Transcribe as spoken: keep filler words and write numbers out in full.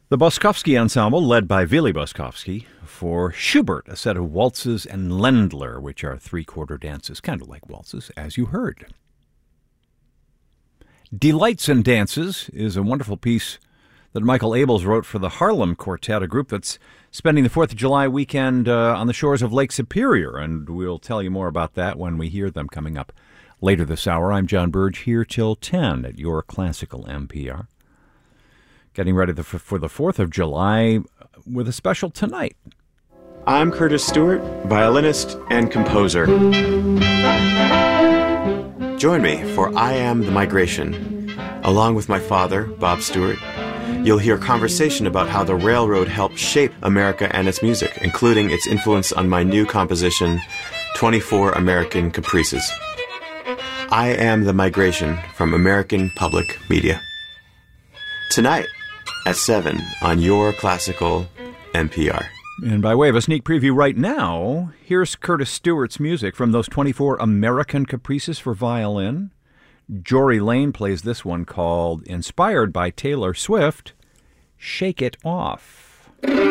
The Boskovsky Ensemble, led by Vili Boskovsky, for Schubert, a set of waltzes and Ländler, which are three-quarter dances, kind of like waltzes, as you heard. Delights and Dances is a wonderful piece that Michael Abels wrote for the Harlem Quartet, a group that's spending the fourth of July weekend uh, on the shores of Lake Superior, and we'll tell you more about that when we hear them coming up later this hour. I'm John Burge, here till ten at your classical N P R. Getting ready for the fourth of July with a special tonight. I'm Curtis Stewart, violinist and composer. Join me for I Am the Migration. Along with my father, Bob Stewart, you'll hear conversation about how the railroad helped shape America and its music, including its influence on my new composition, twenty-four American Caprices. I Am the Migration from American Public Media. Tonight at seven on your classical N P R. And by way of a sneak preview right now, here's Curtis Stewart's music from those twenty-four American Caprices for violin. Jory Lane plays this one called, inspired by Taylor Swift, Shake It Off.